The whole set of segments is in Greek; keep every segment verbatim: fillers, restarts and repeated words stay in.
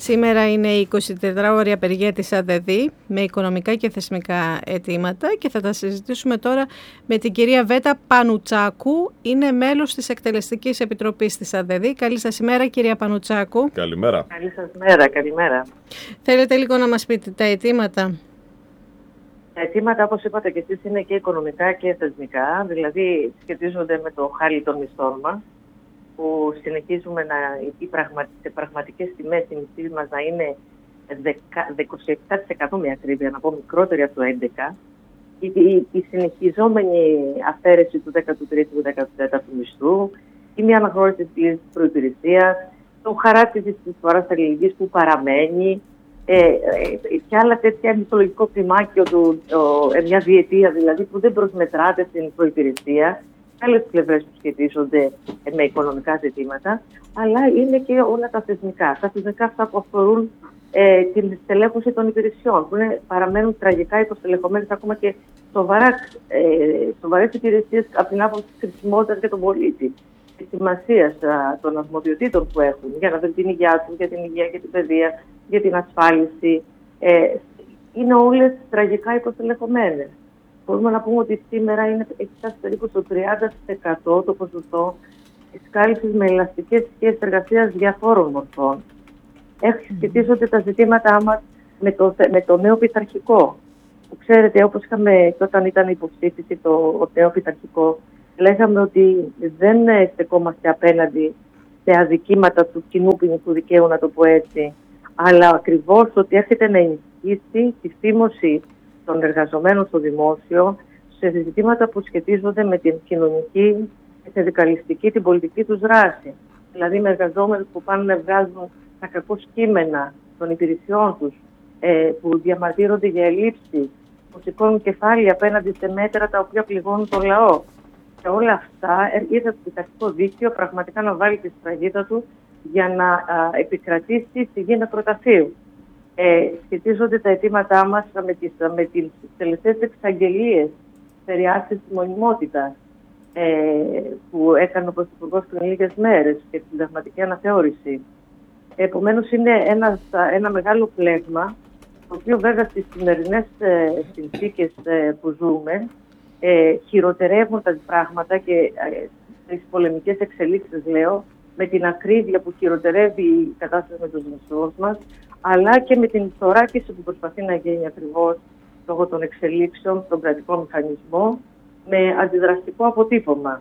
Σήμερα είναι η εικοσιτετράωρη απεργία της ΑΔΕΔ με οικονομικά και θεσμικά αιτήματα και θα τα συζητήσουμε τώρα με την κυρία Βέτα Πανουτσάκου. Είναι μέλος της Εκτελεστικής Επιτροπής της ΑΔΕΔ. Καλή σας ημέρα, κυρία Πανουτσάκου. Καλημέρα. Καλή σας μέρα, καλημέρα. Θέλετε λίγο να μας πείτε τα αιτήματα? Τα αιτήματα, όπως είπατε και εσείς, είναι και οικονομικά και θεσμικά, δηλαδή σχετίζονται με το χάλι των μισθών μας, που συνεχίζουμε να, οι πραγμα, σε πραγματικές τιμές οι μισθοί μας να είναι είκοσι επτά τοις εκατό με ακρίβεια, να πω μικρότερη από το έντεκα τοις εκατό. Η, η, η συνεχιζόμενη αφαίρεση του δέκατου τρίτου και του δέκατου τέταρτου μισθού, η μη αναγνώριση της προϋπηρεσίας, το χαράτσι της εισφοράς αλληλεγγύης που παραμένει, ε, ε, και άλλα τέτοια μυθολογικό κλιμάκιο του, ε, μια διετία δηλαδή που δεν προσμετράται στην προϋπηρεσία. Άλλες πλευρές που σχετίζονται με οικονομικά ζητήματα, αλλά είναι και όλα τα θεσμικά. Τα θεσμικά αυτά που αφορούν ε, την στελέχωση των υπηρεσιών, που είναι, παραμένουν τραγικά υποστελεχωμένες ακόμα και ε, σοβαρές υπηρεσίες από την άποψη της χρησιμότητας για τον πολίτη, της σημασίας των αρμοδιοτήτων που έχουν για να βρουν την υγεία του, για την υγεία και την παιδεία, για την ασφάλιση. Ε, είναι όλες τραγικά υποστελεχωμένες. Μπορούμε να πούμε ότι σήμερα είναι, έχει φτάσει περίπου στο τριάντα τοις εκατό το ποσοστό της κάλυψης με ελαστικές σχέσεις εργασίας διαφόρων μορφών. Έχει σχετίζονται τα ζητήματά μας με το, με το νέο πειθαρχικό. Που ξέρετε, όπως είχαμε όταν ήταν υποψήφιση το, το νέο πειθαρχικό, λέγαμε ότι δεν στεκόμαστε απέναντι σε αδικήματα του κοινού ποινικού δικαίου, να το πω έτσι, αλλά ακριβώς ότι έρχεται να ενισχύσει τη φήμωση των εργαζομένων στο δημόσιο σε ζητήματα που σχετίζονται με την κοινωνική, τη συνδικαλιστική, την πολιτική τους δράση. Δηλαδή με εργαζόμενους που πάνε να βγάζουν τα κακώς κείμενα των υπηρεσιών τους, ε, που διαμαρτύρονται για ελλείψεις, που σηκώνουν κεφάλι απέναντι σε μέτρα τα οποία πληγώνουν τον λαό. Και όλα αυτά ήρθε το πειθαρχικό δίκαιο πραγματικά να βάλει τη σφραγίδα του για να α, επικρατήσει στη γη νεκροταφείου. Ε, σχετίζονται τα αιτήματά μας με τις, με τις τελευταίες εξαγγελίες περί άσκησης της μονιμότητας ε, που έκανε ο Πρωθυπουργός πριν λίγες μέρες και την συνταγματική αναθεώρηση. Επομένως είναι ένα, ένα μεγάλο πλέγμα, το οποίο βέβαια στις σημερινές ε, συνθήκες ε, που ζούμε ε, χειροτερεύουν τα πράγματα και ε, τις πολεμικές εξελίξεις, λέω, με την ακρίβεια που χειροτερεύει η κατάσταση με τους μισθούς μας, αλλά και με την θωράκιση που προσπαθεί να γίνει ακριβώς λόγω των εξελίξεων στον κρατικό μηχανισμό με αντιδραστικό αποτύπωμα.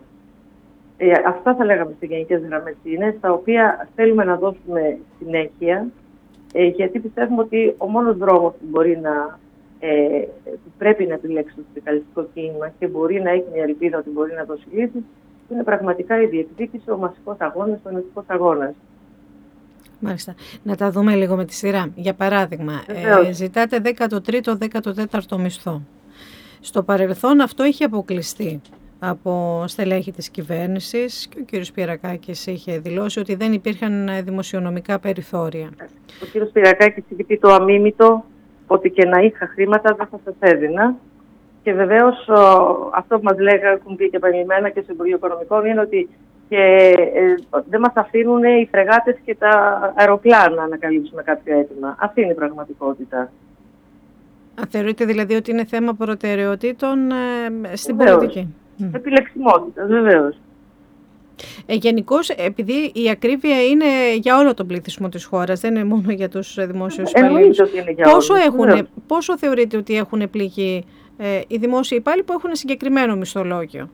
Ε, αυτά θα λέγαμε σε γενικές γραμμές είναι, στα οποία θέλουμε να δώσουμε συνέχεια, ε, γιατί πιστεύουμε ότι ο μόνος δρόμος που μπορεί να ε, που πρέπει να επιλέξει το συνδικαλιστικό κίνημα και μπορεί να έχει μια ελπίδα ότι μπορεί να δώσει λύση, είναι πραγματικά η διεκδίκηση, ο μασικός αγώνας, ο ενωτικός αγώνας. Μάλιστα. Να τα δούμε λίγο με τη σειρά. Για παράδειγμα, ε, ζητάτε δέκατο τρίτο δέκατο τέταρτο μισθό. Στο παρελθόν αυτό είχε αποκλειστεί από στελέχη της κυβέρνησης και ο κ. Σπυρακάκης είχε δηλώσει ότι δεν υπήρχαν δημοσιονομικά περιθώρια. Ο κ. Σπυρακάκης είχε πει το αμίμητο, ότι και να είχα χρήματα δεν θα σας έδινα. Και βεβαίως αυτό που μας λέγανε, έχουν πει και επανειλημμένα και στο Υπουργείο Οικονομικών, είναι ότι και ε, δεν μας αφήνουν οι φρεγάτες και τα αεροπλάνα να καλύψουμε κάποιο αίτημα. Αυτή είναι η πραγματικότητα. Α, θεωρείτε δηλαδή ότι είναι θέμα προτεραιοτήτων ε, στην βεβαίως. Πολιτική. Επιλεξιμότητα, βεβαίως. Ε, γενικώς, επειδή η ακρίβεια είναι για όλο τον πληθυσμό της χώρας, δεν είναι μόνο για τους δημόσιους υπαλλήλους. Πόσο, πόσο θεωρείτε ότι έχουν πληγεί ε, οι δημόσιοι υπάλληλοι που έχουν συγκεκριμένο μισθολόγιο?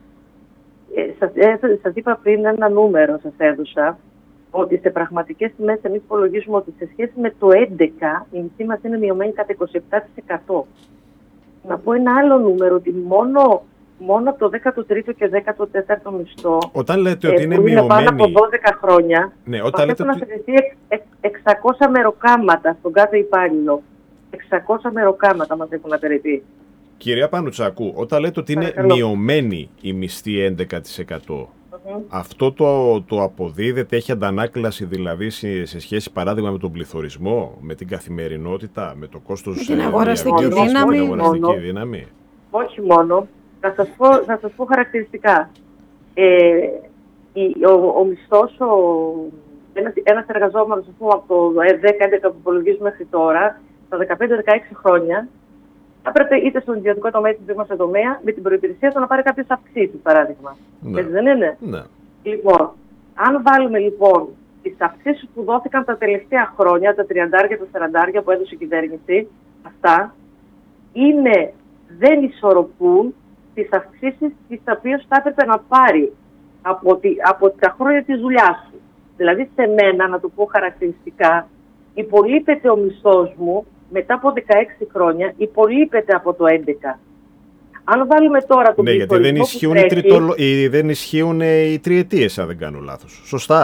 Ε, σας, ε, σας είπα πριν ένα νούμερο, σας έδωσα, ότι σε πραγματικές τιμές εμείς υπολογίζουμε ότι σε σχέση με το έντεκα η μισθή μας είναι μειωμένη κατά είκοσι επτά τοις εκατό. Να πω ένα άλλο νούμερο, ότι μόνο, μόνο από το δέκατο τρίτο και δέκατο τέταρτο μισθό, όταν λέτε ε, ότι είναι που μειωμένη, είναι πάνω από δώδεκα χρόνια, ναι, όταν λέτε έχουν ότι... αφαιρεθεί εξακόσια μεροκάματα στον κάθε υπάλληλο. εξακόσια μεροκάματα μας έχουν αφαιρεθεί. Κυρία Πανουτσάκου, όταν λέτε ότι είναι Παρακαλώ. μειωμένη η μισθή έντεκα τοις εκατό, Mm-hmm. αυτό το, το αποδίδεται, έχει αντανάκλαση δηλαδή σε, σε σχέση παράδειγμα με τον πληθωρισμό, με την καθημερινότητα, με το κόστος την αγοραστική διαβίωσης, δύναμη. την αγοραστική δύναμη. Όχι μόνο. Θα σας πω, θα σας πω χαρακτηριστικά. Ε, η, ο, ο μισθός ο, ένας, ένας εργαζόμενος, ας πούμε, από το δέκα έντεκα που υπολογίζουμε μέχρι τώρα, στα δεκαπέντε δεκαέξι χρόνια, θα πρέπει είτε στον ιδιωτικό τομέα είτε στον δημόσιο τομέα, με την προϋπηρεσία του να πάρει κάποιες αυξήσεις, παράδειγμα. Ναι. Έτσι δεν είναι? Ναι. Λοιπόν, αν βάλουμε λοιπόν τις αυξήσεις που δόθηκαν τα τελευταία χρόνια, τα τριάντα, τα σαράντα που έδωσε η κυβέρνηση, αυτά είναι, δεν ισορροπούν τις αυξήσεις τις οποίες θα έπρεπε να πάρει από, τη, από τα χρόνια της δουλειάς σου. Δηλαδή σε μένα, να το πω χαρακτηριστικά, υπολείπεται ο μισθός μου μετά από δεκαέξι χρόνια, υπολείπεται από το έντεκα. Αν βάλουμε τώρα το ναι, γιατί δεν ισχύουν, τρέχει, οι τριτολο... οι, δεν ισχύουν οι τριετίες, αν δεν κάνω λάθος. Σωστά.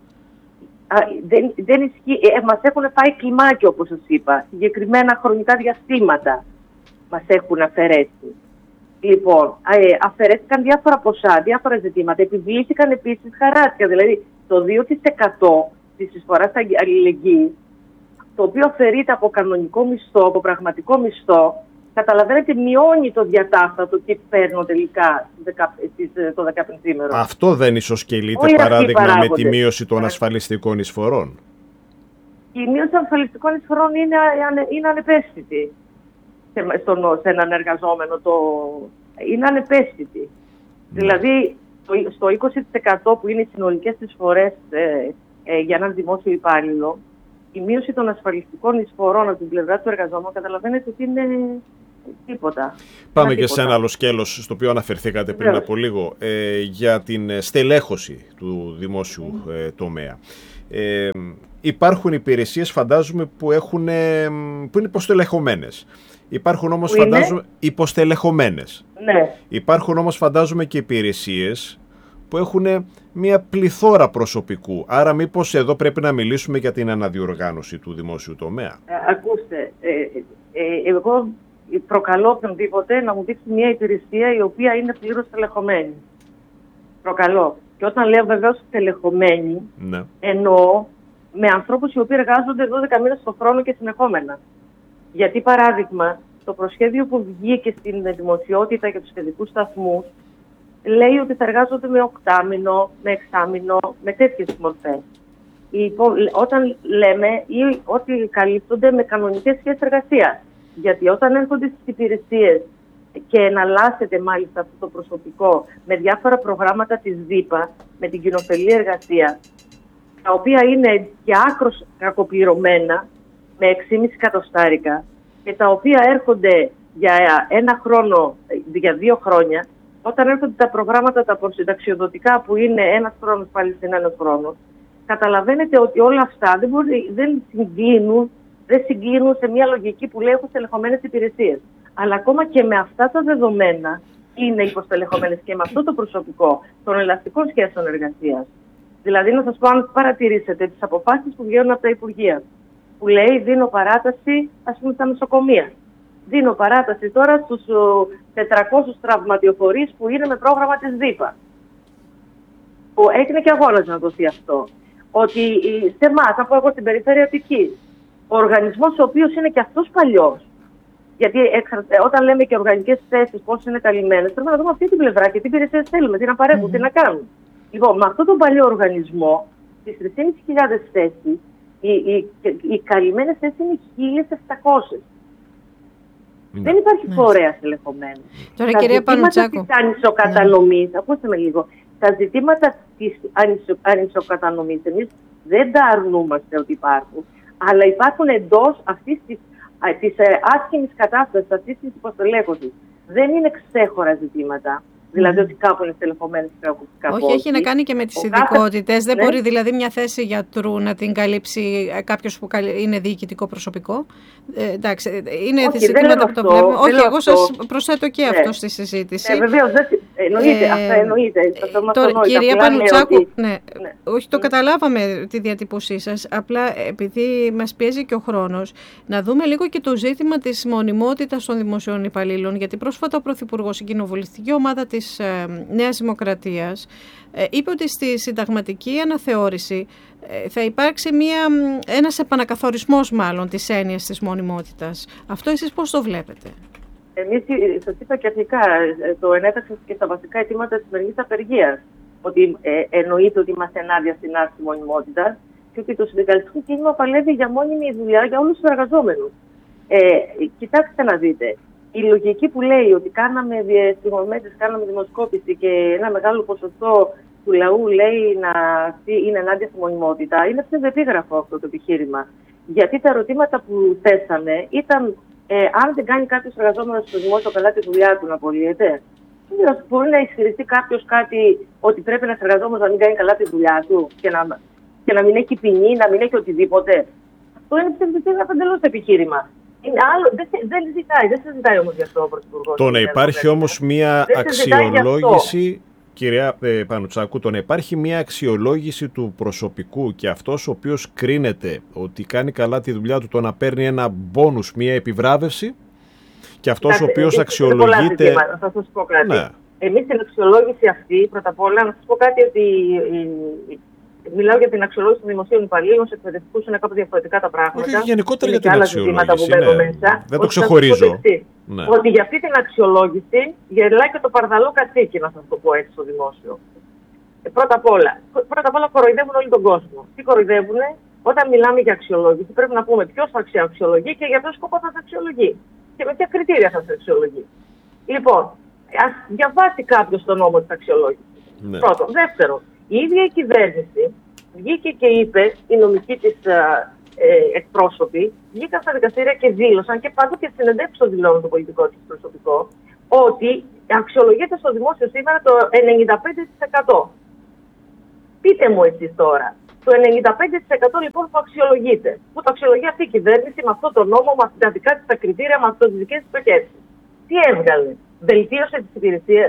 Α, δεν, δεν ισχύει. Ε, μας έχουν φάει κλιμάκια, όπως σας είπα. Συγκεκριμένα χρονικά διαστήματα μας έχουν αφαιρέσει. Λοιπόν, ε, αφαιρέθηκαν διάφορα ποσά, διάφορα ζητήματα. Επιβλήθηκαν επίσης χαράτσια. Δηλαδή, το δύο τοις εκατό της εισφοράς αλληλεγγύης, το οποίο αφαιρείται από κανονικό μισθό, από πραγματικό μισθό, καταλαβαίνετε, μειώνει το διατάφτατο και παίρνω τελικά το δεκαπενθήμερο. Αυτό δεν ισοσκελείται, παράδειγμα, με τη μείωση των ασφαλιστικών εισφορών? Η μείωση των ασφαλιστικών εισφορών είναι, είναι ανεπαίσθητη σε, στον, σε έναν εργαζόμενο. Το, είναι ανεπαίσθητη. Mm. Δηλαδή, στο, στο είκοσι τοις εκατό που είναι οι συνολικές εισφορές ε, ε, για έναν δημόσιο υπάλληλο, η μείωση των ασφαλιστικών εισφορών από την πλευρά του εργαζόμενου, καταλαβαίνετε ότι είναι τίποτα. Πάμε είναι και τίποτα. σε ένα άλλο σκέλος, στο οποίο αναφερθήκατε πριν yeah. από λίγο, ε, για την στελέχωση του δημόσιου mm. ε, τομέα. Ε, υπάρχουν υπηρεσίες, φαντάζομαι, που, έχουν, ε, που είναι υποστελεχωμένες. Υπάρχουν όμως, που φαντάζομαι, είναι? υποστελεχωμένες. Ναι. Υπάρχουν όμως, φαντάζομαι, και υπηρεσίες που έχουν μια πληθώρα προσωπικού. Άρα μήπως εδώ πρέπει να μιλήσουμε για την αναδιοργάνωση του δημόσιου τομέα? Ε, ακούστε, ε, ε, εγώ προκαλώ οποιονδήποτε να μου δείξει μια υπηρεσία η οποία είναι πλήρως στελεχωμένη. Προκαλώ. Και όταν λέω βεβαίως στελεχωμένη, ναι. εννοώ με ανθρώπους οι οποίοι εργάζονται δώδεκα μήνες το χρόνο και συνεχόμενα. Γιατί, παράδειγμα, το προσχέδιο που βγήκε στην δημοσιότητα για τους παιδικούς σταθμούς λέει ότι θα εργάζονται με οκτάμηνο, με εξάμηνο, με τέτοιες μορφές. Όταν λέμε ή ότι καλύπτονται με κανονικές σχέσεις εργασίας. Γιατί όταν έρχονται στις υπηρεσίες και εναλλάσσεται μάλιστα αυτό το προσωπικό με διάφορα προγράμματα της ΔΥΠΑ, με την κοινοφελή εργασία, τα οποία είναι και άκρως κακοπληρωμένα, με έξι κόμμα πέντε εκατοστάρικα, και τα οποία έρχονται για ένα χρόνο, για δύο χρόνια, όταν έρχονται τα προγράμματα τα προσυνταξιοδοτικά που είναι ένας χρόνος πάλι στην ένας χρόνος, καταλαβαίνετε ότι όλα αυτά δεν, μπορεί, δεν, συγκλίνουν, δεν συγκλίνουν σε μια λογική που λέει έχουν στελεχωμένες υπηρεσίες. Αλλά ακόμα και με αυτά τα δεδομένα είναι υποστελεχωμένες και με αυτό το προσωπικό των ελαστικών σχέσεων εργασίας. Δηλαδή, να σας πω, αν παρατηρήσετε τις αποφάσεις που βγαίνουν από τα Υπουργεία, που λέει δίνω παράταση, ας πούμε, στα νοσοκομεία. Δίνω παράταση τώρα στους τετρακόσιους τραυματιοφορείς που είναι με πρόγραμμα της ΔΥΠΑ. Που έγινε και αγώνας να δοθεί αυτό. Ότι σε εμάς, θα πω εγώ στην περιφέρεια Αττικής, ο οργανισμός ο οποίος είναι και αυτός παλιός, γιατί εξα... όταν λέμε και οργανικές θέσεις πώς είναι καλυμμένες, πρέπει να δούμε αυτή την πλευρά και τι υπηρεσίες θέλουμε, τι να παρέχουν, mm-hmm. τι να κάνουν. Λοιπόν, με αυτόν τον παλιό οργανισμό, στις τρεις χιλιάδες πεντακόσιες θέσεις, οι, οι, οι καλυμμένες θέσεις είναι χίλιες επτακόσιες. Mm. Δεν υπάρχει φορέας ελεγχομένος. Τώρα, τα κυρία Πανουτσάκου. Της ανισοκατανομής, mm. ακούστε με λίγο, τα ζητήματα της ανισο, ανισοκατανομής, εμείς δεν τα αρνούμαστε ότι υπάρχουν, αλλά υπάρχουν εντός αυτής της, της άσχημης κατάστασης, αυτής της υποστελέχωσης. Δεν είναι ξέχωρα ζητήματα. Δηλαδή ότι κάπου είναι στελεχωμένες και κάπου όχι. Όχι, έχει να κάνει και με τις ειδικότητες. Δεν ναι. μπορεί δηλαδή μια θέση γιατρού να την καλύψει κάποιος που είναι διοικητικό προσωπικό. Ε, εντάξει, είναι όχι, ζητήματα που το βλέπουμε. Όχι, εγώ αυτό. σας προσθέτω και ναι. αυτό στη συζήτηση. Ε, βεβαίως, εννοείται. Ε, αυτά εννοείται. Το, κυρία Πανουτσάκου, ότι... ναι, ναι. όχι, το καταλάβαμε τη διατύπωσή σας. Απλά επειδή μας πιέζει και ο χρόνος, να δούμε λίγο και το ζήτημα της μονιμότητας των δημοσίων υπαλλήλων. Γιατί πρόσφατα ο Πρωθυπουργός, η κοινοβουλευτική ομάδα της Νέας Δημοκρατίας, είπε ότι στη συνταγματική αναθεώρηση θα υπάρξει μια, ένας επανακαθορισμός μάλλον της έννοιας της μονιμότητας. Αυτό εσείς πώς το βλέπετε? Εμείς, σας είπα και αρχικά, το ενέταξα και στα βασικά αιτήματα της σημερινής απεργίας, ότι ε, εννοείται ότι μας ενάντια στην άρση μονιμότητας και ότι το συνδικαλιστικό κίνημα παλεύει για μόνιμη δουλειά για όλους τους εργαζόμενους. Ε, κοιτάξτε να δείτε. Η λογική που λέει ότι κάναμε στιγμομέτρηση, κάναμε δημοσκόπηση και ένα μεγάλο ποσοστό του λαού λέει να είναι ενάντια στη μονιμότητα, είναι ψευδεπίγραφο αυτό το επιχείρημα. Γιατί τα ερωτήματα που θέσαμε ήταν ε, αν δεν κάνει κάποιο εργαζόμενο στο δημόσιο καλά τη δουλειά του να απολύεται. Μπορεί να ισχυριστεί κάποιο κάτι ότι πρέπει ένα εργαζόμενο να μην κάνει καλά τη δουλειά του και να, και να μην έχει ποινή, να μην έχει οτιδήποτε. Αυτό είναι ψευδεπίγραφο εντελώς το επιχείρημα. Είναι άλλο, δεν, δεν ζητάει, δεν συζητάει όμως γι' αυτό ο Πρωθυπουργός. Το να υπάρχει όμως μία αξιολόγηση, κυρία ε, Πανουτσάκου, το να υπάρχει μία αξιολόγηση του προσωπικού και αυτός ο οποίος κρίνεται ότι κάνει καλά τη δουλειά του, το να παίρνει ένα μπόνους, μία επιβράβευση, και αυτός Κάτσε, ο οποίος αξιολογείται... Θα σας πω κάτι. Ναι. Εμείς την αξιολόγηση αυτή, πρώτα απ' όλα, να σας πω κάτι ότι... Μιλάω για την αξιολόγηση των δημοσίων υπαλλήλων, σε εκπαιδευτικούς είναι κάπως διαφορετικά τα πράγματα. Όχι, γενικότερα για την αξιολόγηση. Που ναι, μέσα, δεν το ξεχωρίζω. Ναι. Ότι για αυτή την αξιολόγηση γελάει και το παρδαλό κατσίκι, να σας το πω έτσι στο δημόσιο. Ε, πρώτα απ' όλα, πρώτα απ' όλα κοροϊδεύουν όλο τον κόσμο. Τι κοροϊδεύουν? Όταν μιλάμε για αξιολόγηση, πρέπει να πούμε ποιος θα αξιολογεί και για ποιο σκοπό θα αξιολογεί. Και με ποια κριτήρια θα αξιολογεί. Λοιπόν, ας διαβάσει κάποιος τον νόμο της αξιολόγησης. Ναι. Πρώτον. Δεύτερον, η ίδια η κυβέρνηση βγήκε και είπε, οι νομικοί της ε, εκπρόσωποι, βγήκαν στα δικαστήρια και δήλωσαν και παντού και συνεντεύξεις το δηλώνουν το πολιτικό της προσωπικό, ότι αξιολογείται στο δημόσιο σήμερα το ενενήντα πέντε τοις εκατό. Πείτε μου εσείς τώρα, το ενενήντα πέντε τοις εκατό λοιπόν που αξιολογείται, που το αξιολογεί αυτή η κυβέρνηση με αυτό το νόμο, με τα δικά της τα κριτήρια, με αυτές τις δικές της προκέψεις. Τι έβγαλε? Βελτίωσε τις υπηρεσίες?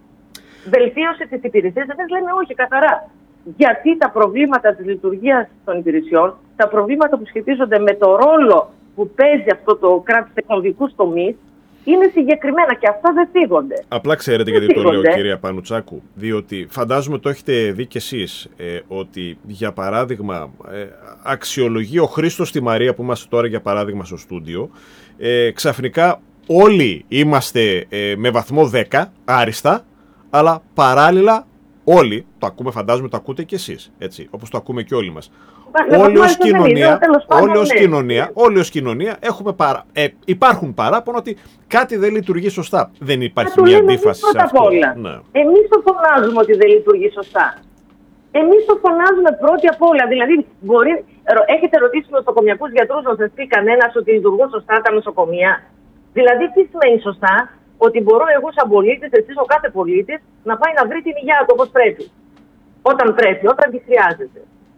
Βελτίωσε τις υπηρεσίες? Δεν λέμε όχι καθαρά. Γιατί τα προβλήματα της λειτουργίας των υπηρεσιών, τα προβλήματα που σχετίζονται με το ρόλο που παίζει αυτό το κράτος σε κομβικούς τομείς, είναι συγκεκριμένα και αυτά δεν θίγονται. Απλά ξέρετε δεν γιατί θίγονται. Το λέω, κυρία Πανουτσάκου, διότι φαντάζομαι το έχετε δει κι εσείς, ε, ότι για παράδειγμα ε, αξιολογεί ο Χρήστος στη Μαρία που είμαστε τώρα για παράδειγμα στο στούντιο, ε, ξαφνικά όλοι είμαστε ε, με βαθμό δέκα, άριστα, αλλά παράλληλα όλοι, το ακούμε, φαντάζομαι το ακούτε κι εσείς, έτσι, όπως το ακούμε και όλοι μας. Όλοι ως κοινωνία, όλοι ως κοινωνία, όλοι ως κοινωνία έχουμε παρά, ε, υπάρχουν παράπονα ότι κάτι δεν λειτουργεί σωστά. Δεν υπάρχει μια αντίφαση σε αυτό. Ναι. Εμείς το φωνάζουμε ότι δεν λειτουργεί σωστά. Εμείς το φωνάζουμε πρώτη απ' όλα. Δηλαδή, μπορεί, έχετε ρωτήσει τους νοσοκομιακούς γιατρούς να σας πει κανένας ότι λειτουργούν σωστά τα νοσοκομεία? Δηλαδή, τι σημαίνει σωστά? Ότι μπορώ εγώ σαν πολίτης, εσείς ο κάθε πολίτης, να πάει να βρει την υγεία του όπως πρέπει. Όταν πρέπει, όταν τη χρειάζεται.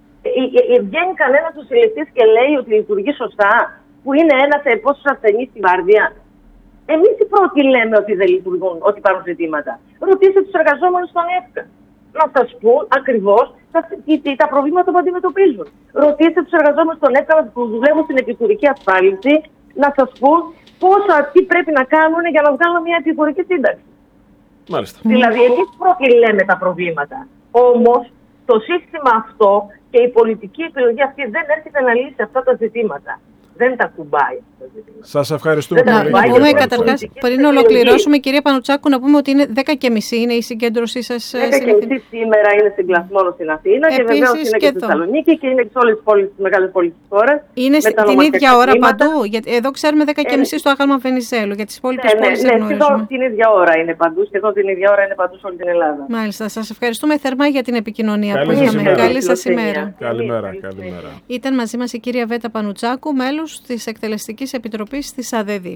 Ε, βγαίνει κανένας του συλληφτής και λέει ότι λειτουργεί σωστά, που είναι ένας σε πόσους ασθενείς στη βάρδια? Εμείς οι πρώτοι λέμε ότι δεν λειτουργούν, ότι υπάρχουν ζητήματα. Ρωτήστε τους εργαζόμενους στον ΕΦΚΑ. Να σας πούν ακριβώς τα, τα προβλήματα που αντιμετωπίζουν. Ρωτήστε τους εργαζόμενους στον ΕΦΚΑ που δουλεύουν στην επικουρική ασφάλιση, να σας πούν πόσα, τι πρέπει να κάνουν για να βγάλουν μια επικουρική σύνταξη. Μάλιστα. Δηλαδή, εμείς πρώτοι λέμε τα προβλήματα. Όμως, το σύστημα αυτό και η πολιτική επιλογή αυτή δεν έρχεται να λύσει αυτά τα ζητήματα. Δεν τα κουμπάει αυτά τα ζητήματα. Σας ευχαριστούμε πολύ. Να πούμε καταρχάς, πριν ολοκληρώσουμε, κυρία Πανουτσάκου, να πούμε ότι είναι δέκα και μισή είναι η συγκέντρωσή σας. δέκα και μισή σήμερα είναι στην Κλαθμόνο στην Αθήνα. Επίσης, και βεβαίως είναι και, και στη Θεσσαλονίκη και είναι και σε όλες τις πόλεις, τις μεγάλες πόλεις της χώρας. Είναι την ίδια ώρα παντού? Γιατί εδώ ξέρουμε δέκα και μισή στο Άγαλμα Βενιζέλου. Για τις υπόλοιπες ναι, πόλεις ναι, ναι, σχεδόν την ίδια ώρα είναι παντού. Σχεδόν την ίδια ώρα είναι παντού σε όλη την Ελλάδα. Μάλιστα. Σας ευχαριστούμε θερμά για την επικοινωνία που είχαμε. Καλή σας ημέρα. Καλημέρα. Ήταν μαζί μας η κυρία Βέτα Πανουτσάκου, μέλος της Εκτελεστικής Επιτροπής της ΑΔΕΔ.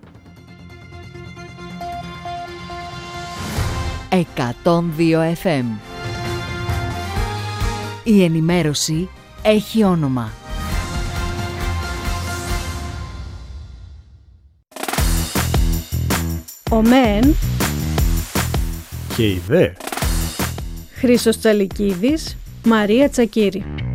εκατόν δύο εφ εμ. Η ενημέρωση έχει όνομα. Ο ΜΕΝ και η ΔΕ. Χρήστος Τσαλικίδης, Μαρία Τσακύρη.